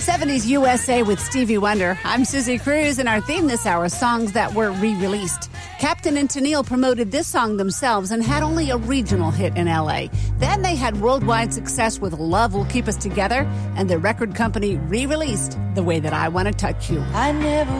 70s USA with Stevie Wonder. I'm Susie Cruz, and our theme this hour is songs that were re-released. Captain and Tennille promoted this song themselves and had only a regional hit in L.A. Then they had worldwide success with Love Will Keep Us Together, and the record company re-released The Way That I Want to Touch You. I never